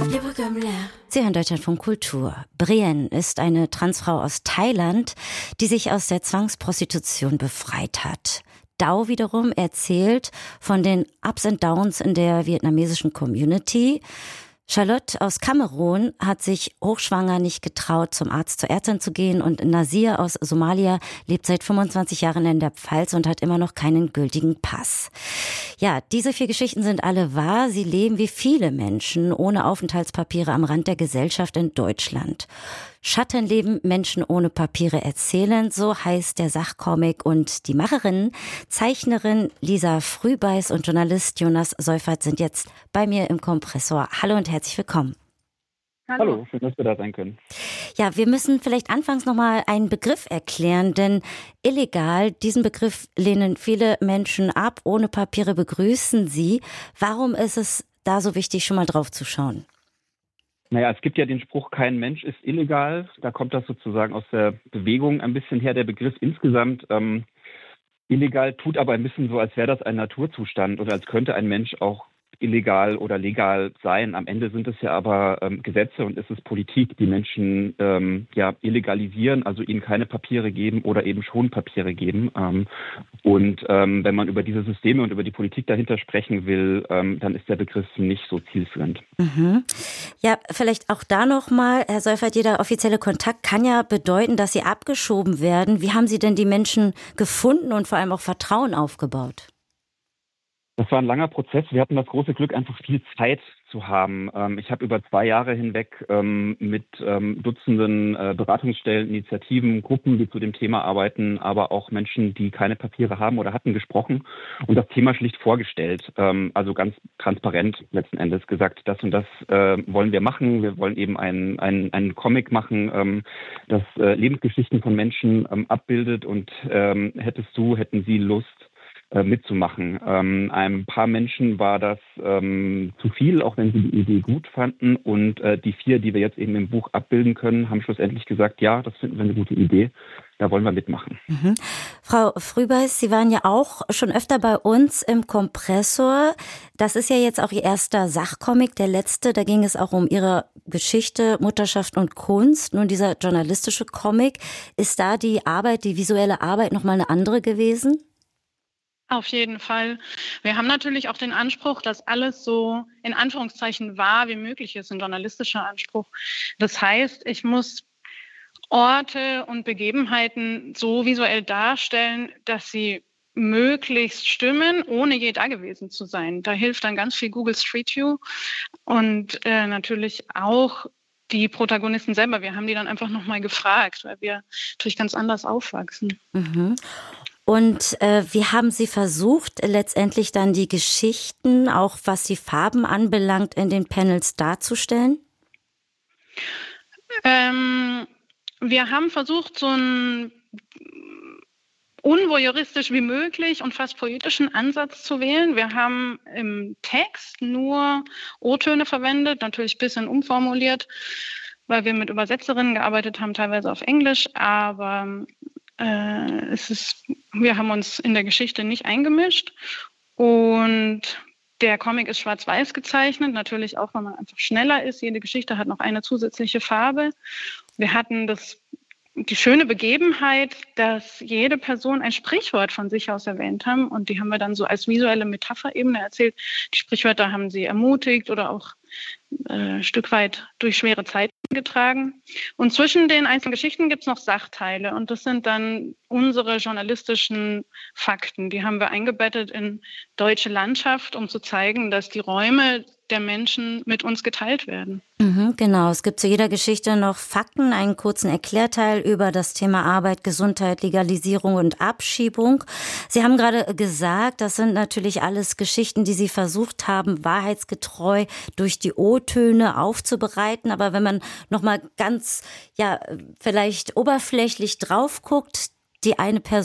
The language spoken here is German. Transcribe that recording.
Sie hören Deutschlandfunk Kultur. Brienne ist eine Transfrau aus Thailand, die sich aus der Zwangsprostitution befreit hat. Dau wiederum erzählt von den Ups and Downs in der vietnamesischen Community. Charlotte aus Kamerun hat sich hochschwanger nicht getraut, zum Arzt, zur Ärztin zu gehen, und Nasir aus Somalia lebt seit 25 Jahren in der Pfalz und hat immer noch keinen gültigen Pass. Ja, diese 4 Geschichten sind alle wahr. Sie leben wie viele Menschen ohne Aufenthaltspapiere am Rand der Gesellschaft in Deutschland. Schattenleben, Menschen ohne Papiere erzählen, so heißt der Sachcomic, und die Macherinnen, Zeichnerin Lisa Frühbeiß und Journalist Jonas Seufert sind jetzt bei mir im Kompressor. Hallo und herzlich willkommen. Hallo, schön, dass wir da sein können. Ja, wir müssen vielleicht anfangs nochmal einen Begriff erklären, denn illegal, diesen Begriff lehnen viele Menschen ab, ohne Papiere begrüßen sie. Warum ist es da so wichtig, schon mal drauf zu schauen? Naja, es gibt ja den Spruch, kein Mensch ist illegal. Da kommt das sozusagen aus der Bewegung ein bisschen her, der Begriff insgesamt. Illegal tut aber ein bisschen so, als wäre das ein Naturzustand oder als könnte ein Mensch auch illegal oder legal sein. Am Ende sind es ja aber Gesetze und es ist Politik, die Menschen illegalisieren, also ihnen keine Papiere geben oder eben schon Papiere geben. Wenn man über diese Systeme und über die Politik dahinter sprechen will, dann ist der Begriff nicht so zielführend. Mhm. Ja, vielleicht auch da nochmal, Herr Seufert, jeder offizielle Kontakt kann ja bedeuten, dass Sie abgeschoben werden. Wie haben Sie denn die Menschen gefunden und vor allem auch Vertrauen aufgebaut? Das war ein langer Prozess. Wir hatten das große Glück, einfach viel Zeit zu haben. Ich habe über 2 Jahre hinweg mit Dutzenden Beratungsstellen, Initiativen, Gruppen, die zu dem Thema arbeiten, aber auch Menschen, die keine Papiere haben oder hatten, gesprochen und das Thema schlicht vorgestellt. Also ganz transparent letzten Endes gesagt, das und das wollen wir machen. Wir wollen eben einen Comic machen, das Lebensgeschichten von Menschen abbildet, und hätten Sie Lust, mitzumachen. Ein paar Menschen war das zu viel, auch wenn sie die Idee gut fanden. Und die 4, die wir jetzt eben im Buch abbilden können, haben schlussendlich gesagt, ja, das finden wir eine gute Idee. Da wollen wir mitmachen. Mhm. Frau Frühbeiß, Sie waren ja auch schon öfter bei uns im Kompressor. Das ist ja jetzt auch Ihr erster Sachcomic, der letzte. Da ging es auch um Ihre Geschichte, Mutterschaft und Kunst. Nun, dieser journalistische Comic, ist da die visuelle Arbeit nochmal eine andere gewesen? Auf jeden Fall. Wir haben natürlich auch den Anspruch, dass alles so in Anführungszeichen wahr wie möglich ist, ein journalistischer Anspruch. Das heißt, ich muss Orte und Begebenheiten so visuell darstellen, dass sie möglichst stimmen, ohne je da gewesen zu sein. Da hilft dann ganz viel Google Street View und natürlich auch die Protagonisten selber. Wir haben die dann einfach nochmal gefragt, weil wir natürlich ganz anders aufwachsen. Mhm. Und wie haben Sie versucht, letztendlich dann die Geschichten, auch was die Farben anbelangt, in den Panels darzustellen? Wir haben versucht, so einen unvoyeuristisch wie möglich und fast poetischen Ansatz zu wählen. Wir haben im Text nur O-Töne verwendet, natürlich ein bisschen umformuliert, weil wir mit Übersetzerinnen gearbeitet haben, teilweise auf Englisch, aber wir haben uns in der Geschichte nicht eingemischt, und der Comic ist schwarz-weiß gezeichnet, natürlich auch, weil man einfach schneller ist. Jede Geschichte hat noch eine zusätzliche Farbe. Wir hatten die schöne Begebenheit, dass jede Person ein Sprichwort von sich aus erwähnt haben, und die haben wir dann so als visuelle Metapherebene erzählt. Die Sprichwörter haben sie ermutigt oder auch ein Stück weit durch schwere Zeiten getragen. Und zwischen den einzelnen Geschichten gibt es noch Sachteile, und das sind dann unsere journalistischen Fakten. Die haben wir eingebettet in deutsche Landschaft, um zu zeigen, dass die Räume der Menschen mit uns geteilt werden. Genau, es gibt zu jeder Geschichte noch Fakten, einen kurzen Erklärteil über das Thema Arbeit, Gesundheit, Legalisierung und Abschiebung. Sie haben gerade gesagt, das sind natürlich alles Geschichten, die Sie versucht haben, wahrheitsgetreu durch die O-Töne aufzubereiten. Aber wenn man nochmal ganz, vielleicht oberflächlich drauf guckt, die eine Person